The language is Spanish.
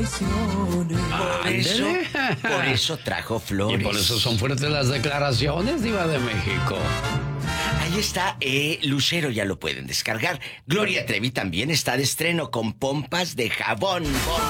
Ándele. Por eso trajo flores. Y por eso son fuertes las declaraciones, Diva de México. Ahí está, Lucero, ya lo pueden descargar. Gloria Trevi también está de estreno con pompas de jabón.